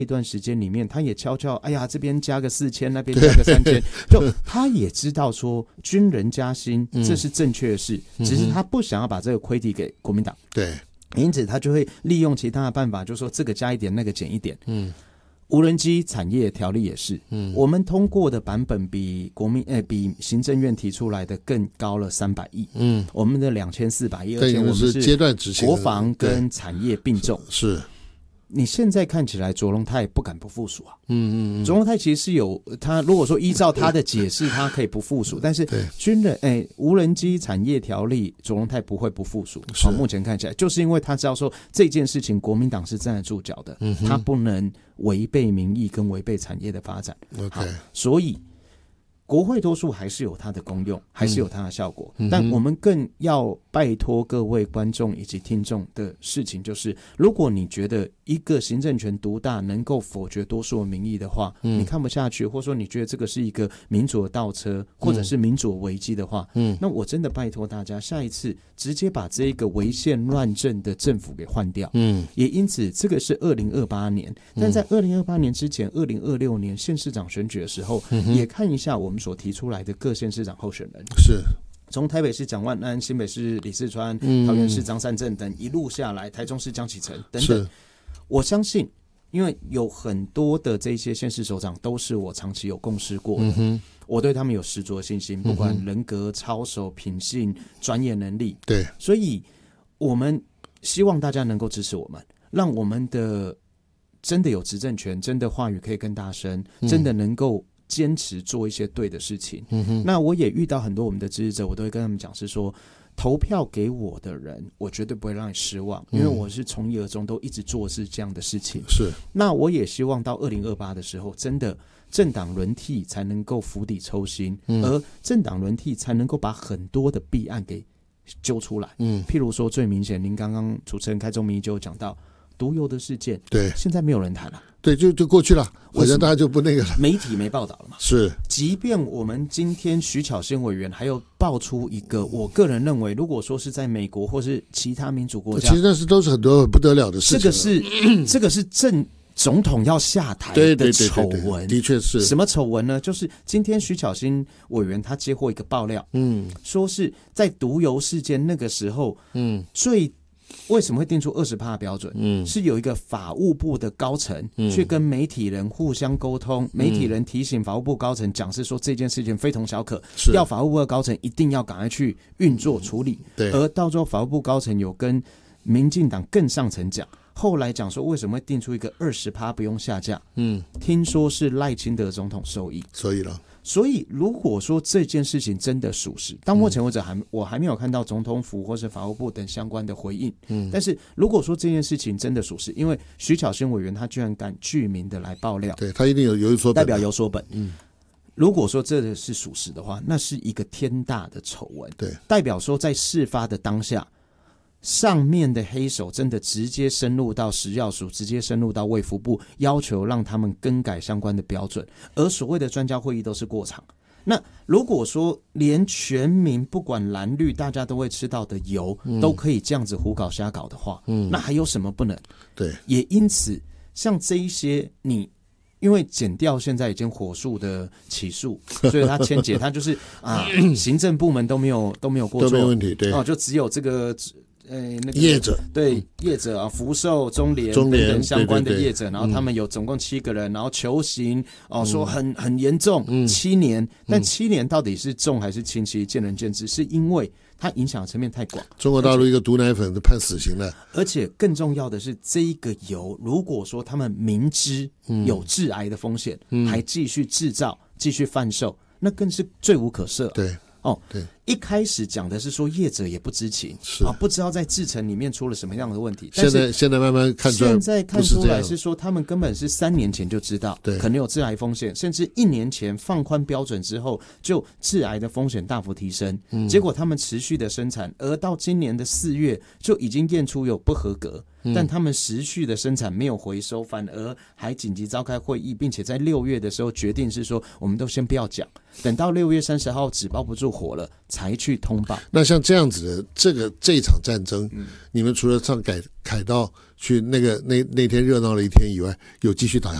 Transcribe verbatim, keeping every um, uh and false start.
一段时间里面，他也悄悄，哎呀，这边加个四千，那边加个三千，就他也知道说军人加薪这是正确的事，嗯、只是他不想要把这个亏抵给国民党。 对， 因此他就会利用其他的办法，就说这个加一点，那个减一点。 嗯。 无人机产业条例也是，嗯，我们通过的版本比国民诶、欸、比行政院提出来的更高了三百亿，嗯，我们的两千四百亿，而且我们是阶段执行， 国防跟产业并重， 是。 你现在看起来卓荣泰不敢不附属啊， 嗯嗯嗯， 卓荣泰其实是有他，如果说依照他的解释，他可以不附属，但是军人诶、欸、无人机产业条例，卓荣泰不会不附属。好，目前看起来就是因为他知道说这件事情国民党是站得住脚的，嗯、他不能违背民意跟违背产业的发展。 OK， 所以国会多数还是有它的功用，还是有它的效果， 嗯、 但我们更要拜托各位观众以及听众的事情就是，如果你觉得一个行政权独大能够否决多数的民意的话，嗯、你看不下去，或者说你觉得这个是一个民主的倒车，或者是民主的危机的话，嗯、那我真的拜托大家，下一次直接把这个违宪乱政的政府给换掉。嗯，也因此，这个是二零二八年，但在二零二八年之前，二零二六年县市长选举的时候，嗯、也看一下我们所提出来的各县市长候选人。 是。 从台北市蒋万安、新北市李四川、 嗯、 桃园市张善政等一路下来，台中市江启臣等等，我相信，因为有很多的这些县市首长都是我长期有共事过的，嗯、我对他们有十足的信心，不管人格、操守、品性、专业能力， 对， 所以我们希望大家能够支持我们，让我们的真的有执政权，真的话语可以更大声，真的能够坚持做一些对的事情。嗯哼，那我也遇到很多我们的支持者，我都会跟他们讲是说，投票给我的人，我绝对不会让你失望，因为我是从一而终都一直做是这样的事情。 是， 那我也希望到二零二八的时候，真的政党轮替才能够釜底抽薪，嗯、而政党轮替才能够把很多的弊案给揪出来。嗯，譬如说最明显，您刚刚主持人开宗明义就有讲到毒油的事件， 对， 现在没有人谈了。 对，就就过去了，好像大家就不那个了。 媒体没报道了嘛？ 是， 即便我们今天徐巧芯委员还有爆出一个，我个人认为，如果说是在美国或是其他民主国家， 其实那是都是很多很不得了的事情。 这个是这个是正总统要下台的丑闻， 的确是。 什么丑闻呢？就是今天徐巧芯委员他接获一个爆料，嗯，说是在毒油事件那个时候，嗯，最。为什么会定出 百分之二十 的标准？嗯，是有一个法务部的高层、嗯、去跟媒体人互相沟通，媒体人提醒法务部高层讲是说这件事情非同小可，要法务部的高层一定要赶快去运作处理。 对， 而到最后法务部高层有跟民进党更上层讲，后来讲说为什么会定出一个 百分之二十 不用下架？嗯，听说是赖清德总统授意， 所以了。 所以，如果说这件事情真的属实，到目前为止还我还没有看到总统府或是法务部等相关的回应。嗯，但是如果说这件事情真的属实，因为徐巧芯委员他居然敢具名的来爆料， 对他一定有有所本， 代表有所本。嗯，如果说这是属实的话，那是一个天大的丑闻。 对， 代表说在事发的当下，上面的黑手真的直接深入到食药署，直接深入到卫福部，要求让他们更改相关的标准，而所谓的专家会议都是过场。那如果说连全民不管蓝绿大家都会吃到的油、嗯、都可以这样子胡搞瞎搞的话、嗯、那还有什么不能？ 对， 也因此像这一些你因为检调现在已经火速的起诉，所以他签解他就是啊，行政部门都没有都没有过错， 都没有问题，对， 哦，就只有这个呃，那个业者对业者啊，福寿、中联等等相关的业者，然后他们有总共七个人，然后求刑哦，说很很严重，嗯、七年，但七年到底是重还是轻，其实见仁见智，是因为它影响层面太广。 中国大陆一个毒奶粉判死刑了， 而且更重要的是，这一个油，如果说他们明知有致癌的风险，嗯、还继续制造、继续贩售，那更是罪无可赦。 对。 哦， 对， 一开始讲的是说业者也不知情， 是啊，不知道在制程里面出了什么样的问题。 现在现在慢慢看出来， 现在看出来是说他们根本是三年前就知道， 对， 可能有致癌风险，甚至一年前放宽标准之后，就致癌的风险大幅提升。嗯，结果他们持续的生产，而到今年的四月就已经验出有不合格。但他们持续的生产没有回收，反而还紧急召开会议，并且在六月的时候决定是说，我们都先不要讲，等到六月三十号纸包不住火了， 才去通报。 那像这样子的这个这一场战争，嗯、你们除了上凯凯道去那个那那天热闹了一天以外，有继续打下